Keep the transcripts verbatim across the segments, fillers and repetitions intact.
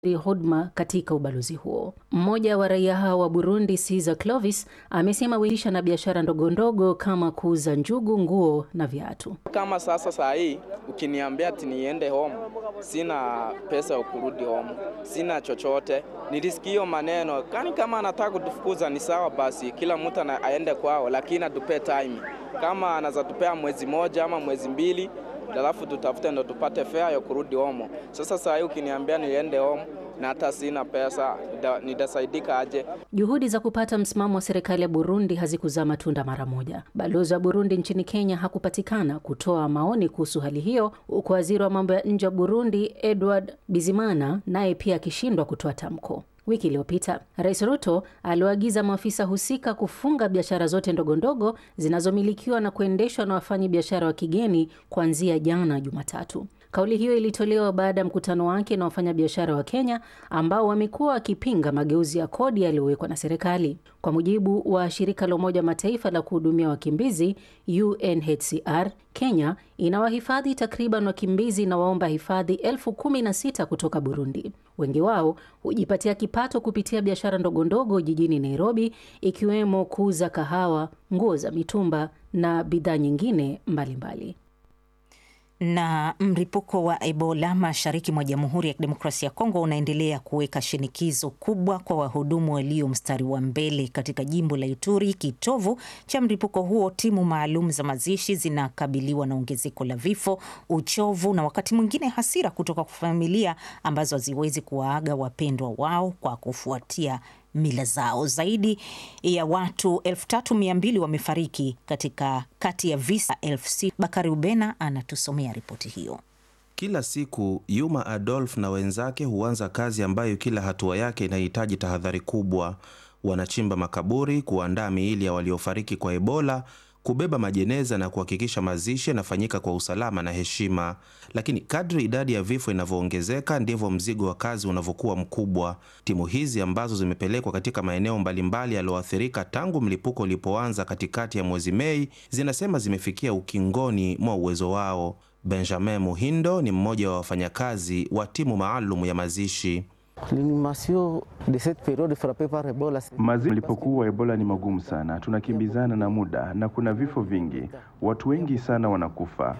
huduma katika ubalozi huo. Mmoja wa raia hao wa Burundi, Caesar Clovis, amesema wisha na biashara ndogo ndogo kama kuuza njugu, nguo na viatu. Kama sasa saa hii ukiniambia ati niende home, sina pesa ya kurudi home, sina chochote. Nilisikia maneno kani kama anataka kutufukuza ni sawa, basi kila mtu aende kwao, lakini atupe time. Kama anaza tupea mwezi moja ama mwezi mbili, alafu tutafute ndo tupate fare ya kurudi home. Sasa saa hii ukiniambia niende home na hata sina pesa, nitasaidika aje? Juhudi za kupata msimamo wa serikali ya Burundi hazikuzaa matunda mara moja. Balozi wa Burundi nchini Kenya hakupatikana kutoa maoni kuhusu hali hiyo, huku waziri wa mambo ya nje wa Burundi Edward Bizimana naye pia akishindwa kutoa tamko. Wiki iliyopita, Rais Ruto aliwaagiza maafisa husika kufunga biashara zote ndogo ndogo zinazomilikiwa na kuendeshwa na wafanyi biashara wa kigeni kuanzia jana Jumatatu. Kauli hiyo ilitolewa baada ya mkutano wake na wafanyabiashara wa Kenya ambao wamekuwa wakipinga mageuzi ya kodi yaliyowekwa na serikali. Kwa mujibu wa shirika la Umoja Mataifa la kuhudumia wakimbizi U N H C R, Kenya inawahifadhi takriban wakimbizi na waomba hifadhi elfu kumi na sita kutoka Burundi. Wengi wao hujipatia kipato kupitia biashara ndogo ndogo jijini Nairobi, ikiwemo kuuza kahawa, nguo za mitumba na bidhaa nyingine mbalimbali. Na mlipuko wa Ebola mashariki mwa Jamhuri ya Kidemokrasia ya Kongo unaendelea kuweka shinikizo kubwa kwa wahudumu walio mstari wa mbele katika jimbo la Ituri, kitovu cha mlipuko huo. Timu maalum za mazishi zinakabiliwa na ongezeko la vifo, uchovu na wakati mwingine hasira kutoka kwa familia ambazo haziwezi kuwaaga wapendwa wao kwa kufuatia mila zao. Zaidi ya watu elfu tatu mia mbili wamefariki katika kati ya visa elfu sita. Bakari Ubena anatusomea ripoti hiyo. Kila siku Yuma Adolf na wenzake huanza kazi ambayo kila hatua yake inahitaji tahadhari kubwa. Wanachimba makaburi, kuandaa miili ya waliofariki kwa Ebola, kubeba majeneza na kuhakikisha mazishi yanafanyika kwa usalama na heshima. Lakini kadri idadi ya vifo inavyoongezeka ndivyo mzigo wa kazi unavyokuwa mkubwa. Timu hizi ambazo zimepelekwa katika maeneo mbalimbali yaliyoathirika tangu mlipuko ulipoanza katikati ya mwezi Mei zinasema zimefikia ukingoni mwa uwezo wao. Benjamin Muhindo ni mmoja wa wafanyakazi wa timu maalum ya mazishi. Mazishi mlipokuwa Ebola ni magumu sana. Tunakimbizana na muda na kuna vifo vingi. Watu wengi sana wanakufa.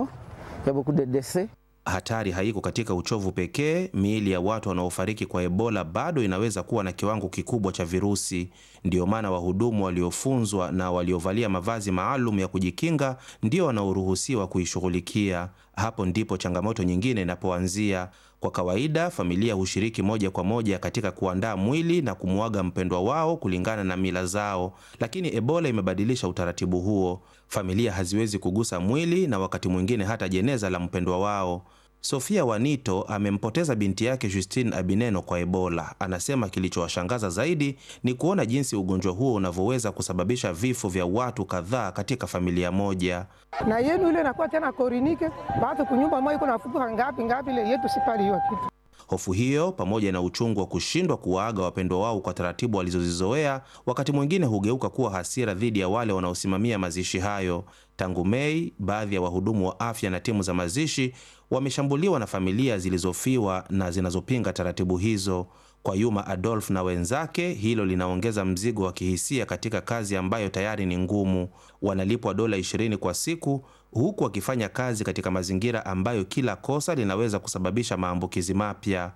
Hatari haiko katika uchovu pekee. Miili ya watu wanaofariki kwa Ebola bado inaweza kuwa na kiwango kikubwa cha virusi. Ndio maana wahudumu waliofunzwa na waliovalia mavazi maalum ya kujikinga ndio wanaoruhusiwa kuishughulikia. Hapo ndipo changamoto nyingine inapoanzia. Kwa kawaida, familia hushiriki moja kwa moja katika kuandaa mwili na kumuaga mpendwa wao kulingana na mila zao. Lakini Ebola imebadilisha utaratibu huo. Familia haziwezi kugusa mwili na wakati mwingine hata jeneza la mpendwa wao. Sofia Wanito amempoteza binti yake Justine Abineno kwa Ebola. Anasema kilichowashangaza zaidi ni kuona jinsi ugonjwa huo unavyoweza kusababisha vifo vya watu kadhaa katika familia moja. Na yenu ile inakuwa tena korinike, watu kunyumba moja kuna fuku ngapi ngapi ile yetu sipali hiyo kitu. Hofu hiyo pamoja na uchungu wa kushindwa kuwaaga wapendwa wao kwa taratibu walizozizoea, wakati mwingine hugeuka kuwa hasira dhidi ya wale wanaosimamia mazishi hayo. Tangu Mei, baadhi ya wahudumu wa afya na timu za mazishi wameshambuliwa na familia zilizofiwa na zinazopinga taratibu hizo. Kwa Yuma Adolf na wenzake, hilo linaongeza mzigo wa kihisia katika kazi ambayo tayari ni ngumu. Wanalipwa dola ishirini kwa siku, huku wakifanya kazi katika mazingira ambayo kila kosa linaweza kusababisha maambukizi mapya.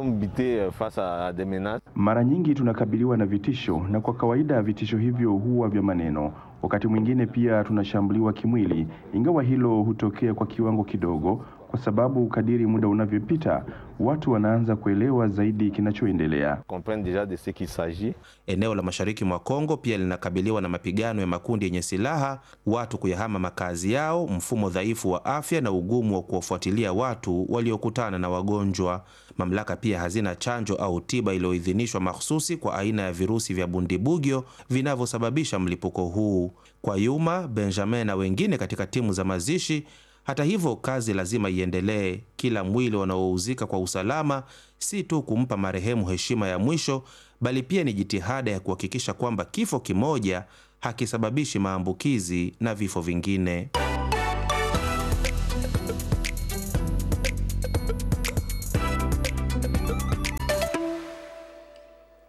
Mara nyingi tunakabiliwa na vitisho, na kwa kawaida vitisho hivyo huwa vya maneno. Wakati mwingine pia tunashambuliwa kimwili, ingawa hilo hutokea kwa kiwango kidogo, kwa sababu kadiri muda unavyopita watu wanaanza kuelewa zaidi kinachoendelea. Eneo la mashariki mwa Kongo pia linakabiliwa na mapigano ya makundi yenye silaha, watu kuyahama makazi yao, mfumo dhaifu wa afya na ugumu wa kuwafuatilia watu waliokutana na wagonjwa. Mamlaka pia hazina chanjo au tiba iliyoidhinishwa mahsusi kwa aina ya virusi vya Bundibugyo vinavyosababisha mlipuko huu. Kwa Yuma, Benjamin na wengine katika timu za mazishi, hata hivyo kazi lazima iendelee. Kila mwili wanaouzika kwa usalama si tu kumpa marehemu heshima ya mwisho, bali pia ni jitihada ya kuhakikisha kwamba kifo kimoja hakisababishi maambukizi na vifo vingine.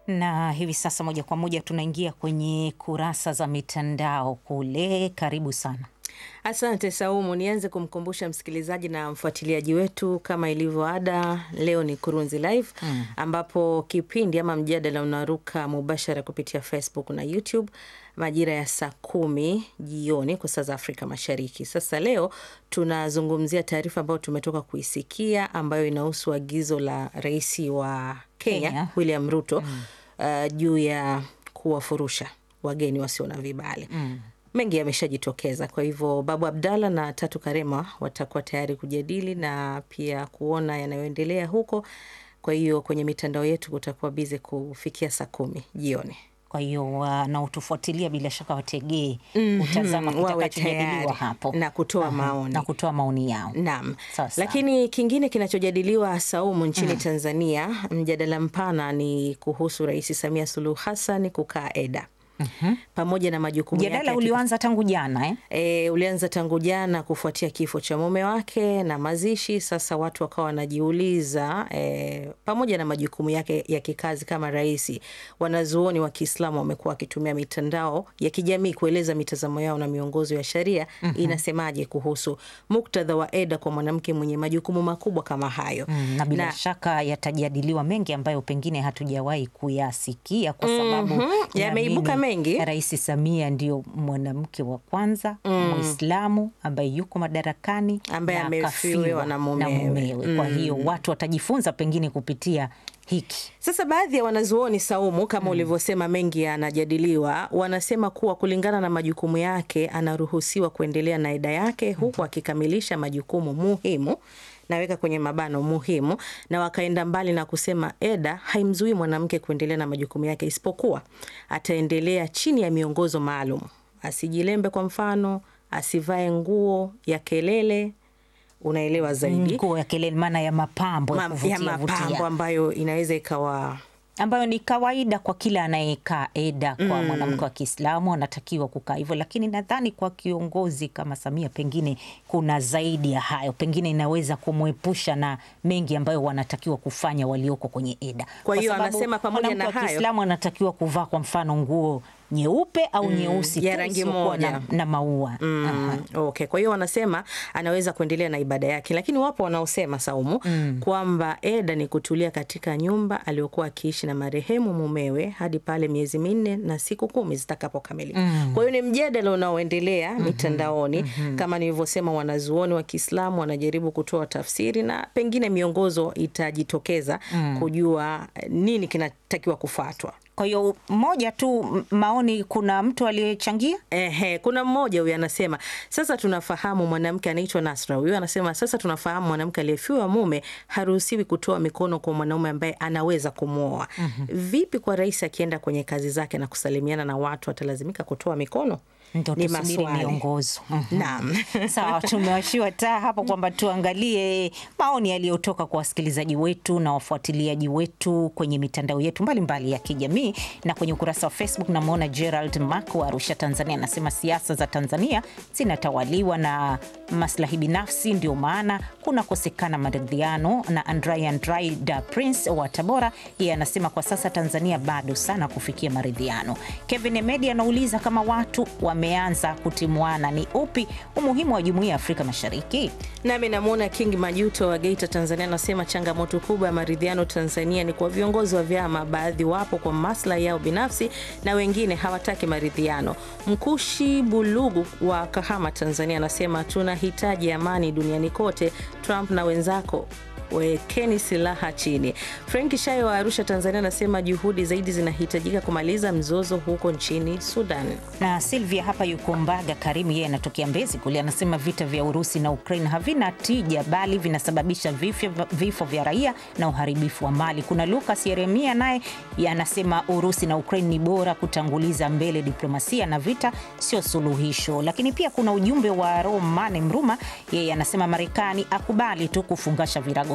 Na hivi sasa moja kwa moja tunaingia kwenye kurasa za mitandao kule. Karibu sana. Asante Saumu, nianze kumkumbusha msikilizaji na mfuatiliaji wetu kama ilivyo ada, leo ni Kurunzi Live mm. ambapo kipindi ama mjadala unaruka mubashara kupitia Facebook na YouTube majira ya saa kumi jioni kwa saa za Afrika Mashariki. Sasa leo tunazungumzia taarifa ambayo tumetoka kuisikia ambayo inahusu agizo la Rais wa Kenya, Kenya. William Ruto mm. uh, juu ya kuwafurusha wageni wasio na vibali. Mm. Mengi yameshajitokeza, kwa hivyo Babu Abdalla na Tatu Karema watakuwa tayari kujadili na pia kuona yanayoendelea huko. Kwa hiyo kwenye mitandao yetu kutakuwa bize kufikia saa kumi jioni. Kwa hiyo na utufuatilia bila shaka wategee mm-hmm. utazama kitakachojadiliwa hapo na kutoa maoni na kutoa maoni yao. Naam. Lakini kingine kinachojadiliwa Saumu nchini mm. Tanzania, mjadala mpana ni kuhusu Rais Samia Suluhu Hassan kukaa Eda. Mm-hmm. Pamoja na majukumu yake. Mjadala ulianza tangu jana eh? E, ulianza tangu jana kufuatia kifo cha mume wake na mazishi. Sasa watu wakawa wanajiuliza e, pamoja na majukumu yake ya kikazi kama rais, wanazuoni wa Kiislamu wamekuwa wakitumia mitandao ya kijamii kueleza mitazamo yao na miongozo ya sharia mm-hmm. inasemaje kuhusu muktadha wa eda kwa mwanamke mwenye majukumu makubwa kama hayo. Mm, na bila na, shaka yatajadiliwa mengi ambayo pengine hatujawahi kuyasikia kwa sababu mm-hmm. yameibuka mengi. Rais Samia ndio mwanamke wa kwanza mm. Muislamu ambaye yuko madarakani ambaye amefiwa na mumewe. Mm. Kwa hiyo watu watajifunza pengine kupitia hiki. Sasa baadhi ya wanazuoni Saumu kama mm. ulivyosema, mengi yanajadiliwa, wanasema kuwa kulingana na majukumu yake anaruhusiwa kuendelea na eda yake huku akikamilisha majukumu muhimu, naweka kwenye mabano muhimu, na wakaenda mbali na kusema eda haimzui mwanamke kuendelea na majukumu yake, isipokuwa ataendelea chini ya miongozo maalum. Asijilembe kwa mfano, asivae nguo ya kelele, unaelewa zaidi. Nguo ya kelele maana ya mapambo ya kuvutia, ya mapambo ambayo inaweza ikawa ambayo ni kawaida kwa kila anayekaa eda kwa mm. mwanamke wa Kiislamu anatakiwa kukaa hivyo, lakini nadhani kwa kiongozi kama Samia pengine kuna zaidi ya hayo, pengine inaweza kumwepusha na mengi ambayo wanatakiwa kufanya walioko kwenye eda. Kwa hiyo anasema pamoja na hayo Kiislamu anatakiwa kuvaa kwa mfano nguo nyeupe au mm, nyeusi ya rangi moja na, na maua. Mm, okay. Kwa hiyo wanasema anaweza kuendelea na ibada yake, lakini wapo wanaosema Saumu mm. kwamba eda ni kutulia katika nyumba aliyokuwa akiishi na marehemu mumewe hadi pale miezi minne na siku kumi zitakapokamilika. Mm. Kwa hiyo ni mjadala unaoendelea mm-hmm. mitandaoni mm-hmm. kama nilivyosema, wanazuoni wa Kiislamu wanajaribu kutoa tafsiri na pengine miongozo itajitokeza mm. kujua nini kinatakiwa kufuatwa. Kwa hiyo mmoja tu maoni, kuna mtu aliyechangia? Ehe, kuna mmoja huyu anasema, sasa tunafahamu mwanamke anaitwa Nasra. Huyu anasema sasa tunafahamu mwanamke aliyefiwa mume haruhusiwi kutoa mikono kwa mwanaume ambaye anaweza kumuoa. Mm-hmm. Vipi kwa rais akienda kwenye kazi zake na kusalimiana na watu atalazimika kutoa mikono? Ndio tusubiri miongozo. Naam. Sawa, tumewashiwa taa hapo kwamba tuangalie maoni yaliyotoka kwa wasikilizaji wetu na wafuatiliaji wetu kwenye mitandao yetu mbalimbali mbali ya kijamii. Na kwenye ukurasa wa Facebook namuona Gerald Mako wa Arusha, Tanzania, anasema siasa za Tanzania zinatawaliwa na maslahi binafsi, ndio maana kuna kosekana maridhiano. Na Andrai Andrai da Prince wa Tabora, yeye anasema kwa sasa Tanzania bado sana kufikia maridhiano. Kevin Emedi anauliza kama watu wameanza kutimuana, ni upi umuhimu wa Jumuiya ya Afrika Mashariki? Nami namuona King Majuto wa Geita, Tanzania, anasema changamoto kubwa ya maridhiano Tanzania ni kwa viongozi wa vyama, baadhi wapo kwa maslahi yao binafsi na wengine hawataki maridhiano. Mkushi Bulugu wa Kahama, Tanzania, anasema tunahitaji amani duniani kote, Trump na wenzako wekeni silaha chini. Frank Shayo wa Arusha, Tanzania, anasema juhudi zaidi zinahitajika kumaliza mzozo huko nchini Sudan. Na Sylvia hapa yuko Mbaga Karimu, yeye anatokea Mbezi kule, anasema vita vya Urusi na Ukraine havina tija bali vinasababisha vifo, vifo vya raia na uharibifu wa mali. Kuna Lucas Yeremia naye anasema Urusi na Ukraine ni bora kutanguliza mbele diplomasia na vita sio suluhisho. Lakini pia kuna ujumbe wa Romane Mruma, yeye anasema Marekani akubali tu kufungasha virago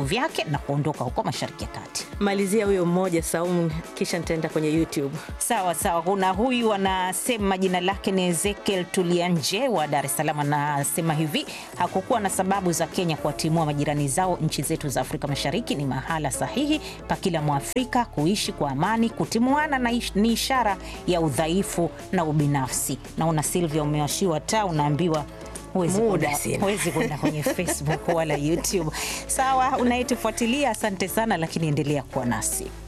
vyake na kuondoka huko Mashariki ya Kati. Malizia huyo mmoja Saumu, kisha nitaenda kwenye YouTube. Sawa sawa, kuna huyu anasema jina lake ni Ezekiel Tulianje wa Dar es Salaam, anasema hivi: hakukuwa na sababu za Kenya kuwatimua majirani zao. Nchi zetu za Afrika Mashariki ni mahala sahihi pa kila Mwafrika kuishi kwa amani. Kutimuana na ish, ni ishara ya udhaifu na ubinafsi. Naona Silvia umewashiwa taa, unaambiwa huwezi kwenda kwenye Facebook wala YouTube. Sawa, unayetufuatilia asante sana, lakini endelea kuwa nasi.